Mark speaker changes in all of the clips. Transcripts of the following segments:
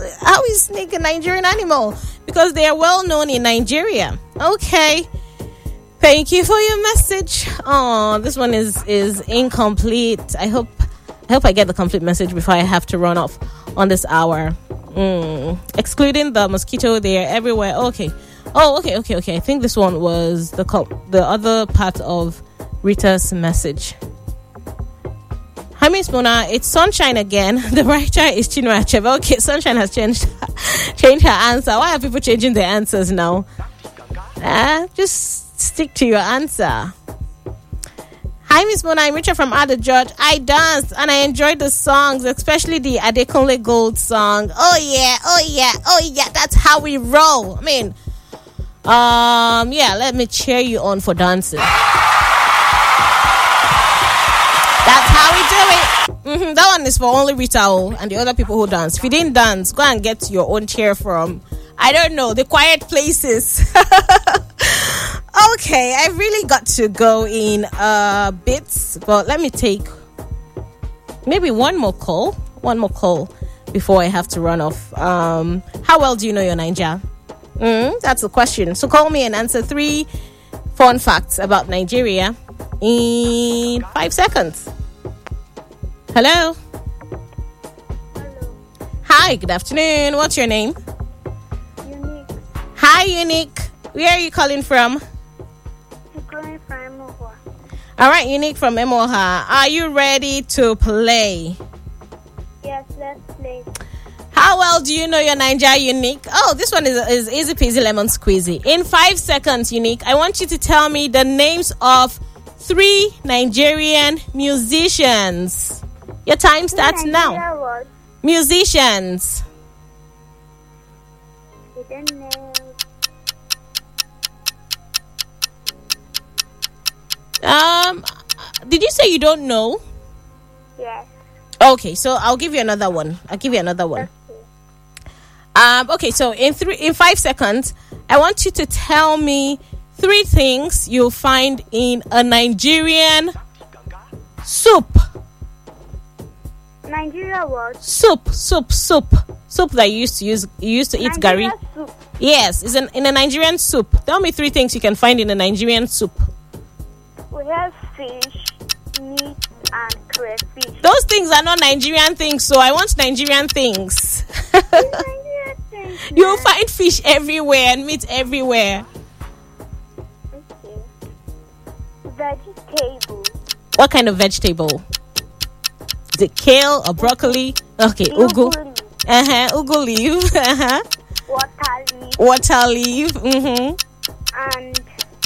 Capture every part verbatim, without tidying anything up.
Speaker 1: How is snake a Nigerian animal? Because they are well known in Nigeria. Okay. Thank you for your message. Oh, this one is is incomplete. I hope I hope I get the complete message before I have to run off on this hour. Mm. Excluding the mosquito, they are everywhere. Okay. Oh, okay, okay, okay. I think this one was the co- the other part of Rita's message. Hi, Miss Mona. It's Sunshine again. The writer is Chinua Achebe. Okay, Sunshine has changed changed her answer. Why are people changing their answers now? Uh, just stick to your answer. Hi, Miss Mona. I'm Richard from Ada George. I danced and I enjoyed the songs, especially the Adekunle Gold song. Oh yeah, oh yeah, oh yeah. That's how we roll. I mean, um, yeah. Let me cheer you on for dancing. That's how we do it. Mm-hmm. That one is for only Rita and the other people who dance. If you didn't dance, go and get your own chair from, I don't know, the quiet places. Okay, I really got to go in uh, bits, but let me take maybe one more call. One more call before I have to run off. Um, how well do you know your Niger? Mm, that's the question. So call me and answer three fun facts about Nigeria in five seconds. Hello.
Speaker 2: Hello.
Speaker 1: Hi, good afternoon. What's your name?
Speaker 2: Unique.
Speaker 1: Hi, Unique. Where are you calling from?
Speaker 2: I'm calling from Emoha.
Speaker 1: All right, Unique from Emoha. Are you ready to play?
Speaker 2: Yes, let's play.
Speaker 1: How well do you know your Niger, Unique? Oh, this one is, is easy peasy lemon squeezy. In five seconds, Unique, I want you to tell me the names of three Nigerian musicians. Your time starts now.
Speaker 2: What?
Speaker 1: Musicians.
Speaker 2: I don't know.
Speaker 1: Um, did you say you don't know?
Speaker 2: Yes.
Speaker 1: Okay, so I'll give you another one. I'll give you another one.
Speaker 2: Okay.
Speaker 1: Um, okay, so in three, in five seconds, I want you to tell me three things you'll find in a Nigerian soup.
Speaker 2: Nigeria what?
Speaker 1: Soup, soup, soup, soup that you used to use. You used to eat
Speaker 2: Nigeria
Speaker 1: gari.
Speaker 2: soup.
Speaker 1: Yes, it's an, in a Nigerian soup. Tell me three things you can find in a Nigerian soup.
Speaker 2: We have fish, meat, and crayfish.
Speaker 1: Those things are not Nigerian things, so I want Nigerian things.
Speaker 2: Nigeria things,
Speaker 1: You'll
Speaker 2: man.
Speaker 1: find fish everywhere and meat everywhere.
Speaker 2: Okay. Vegetable.
Speaker 1: What kind of vegetable? Is it kale or broccoli? Okay, ugu.
Speaker 2: Ugu.
Speaker 1: Uh-huh, ugu leaf. Uh-huh.
Speaker 2: Water leaf.
Speaker 1: Water leaf. Mm-hmm.
Speaker 2: And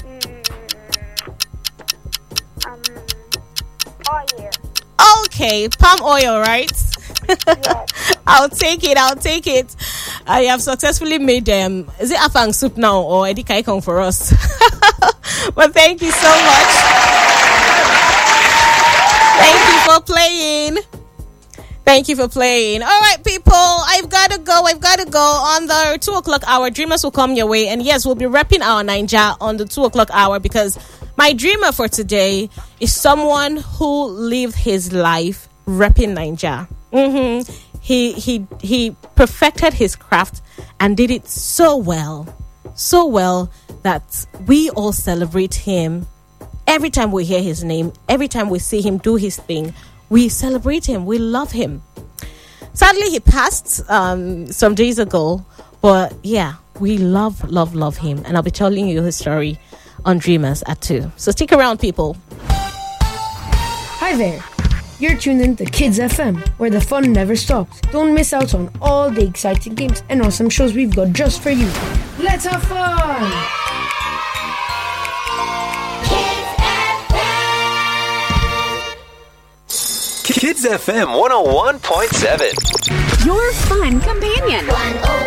Speaker 2: mm, um, oil.
Speaker 1: Okay, palm oil, right?
Speaker 2: Yes.
Speaker 1: I'll take it, I'll take it. I have successfully made um is it afang soup now or edikaikong for us? But thank you so much. Thank you for playing. Thank you for playing. All right, people, I've got to go. I've got to go. On the two o'clock hour, Dreamers will come your way. And yes, we'll be repping our Ninja on the two o'clock hour because my dreamer for today is someone who lived his life repping Ninja. Mm-hmm. He, he, he perfected his craft and did it so well. So well that we all celebrate him. Every time we hear his name, every time we see him do his thing, we celebrate him. We love him. Sadly, he passed um, some days ago. But yeah, we love, love, love him. And I'll be telling you his story on Dreamers at two. So stick around, people.
Speaker 3: Hi there. You're tuned in to Kids F M, where the fun never stops. Don't miss out on all the exciting games and awesome shows we've got just for you. Let's have fun!
Speaker 4: Kids F M one oh one point seven.
Speaker 5: Your fun companion.